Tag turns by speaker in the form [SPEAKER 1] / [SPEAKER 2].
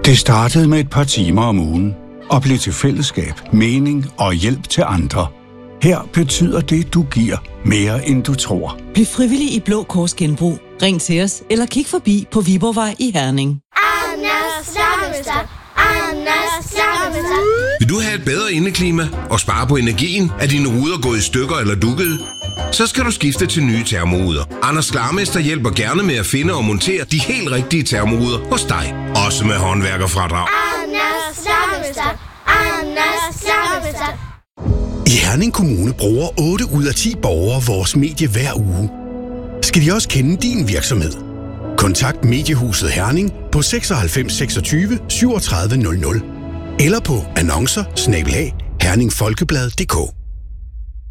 [SPEAKER 1] Det startede med et par timer om ugen og blev til fællesskab, mening og hjælp til andre. Her betyder det, du giver, mere end du tror.
[SPEAKER 2] Bliv frivillig i Blå Kors Genbrug. Ring til os eller kig forbi på Viborgvej i Herning.
[SPEAKER 3] Vil du have et bedre indeklima og spare på energien? Er dine ruder gået i stykker eller dukket? Så skal du skifte til nye termoruder. Anders Glarmester hjælper gerne med at finde og montere de helt rigtige termoruder hos dig. Også med håndværkerfradrag.
[SPEAKER 4] I Herning Kommune bruger 8 ud af 10 borgere vores medie hver uge. Skal de også kende din virksomhed? Kontakt Mediehuset Herning på 96 26 37 00 eller på annoncer@herningfolkeblad.dk.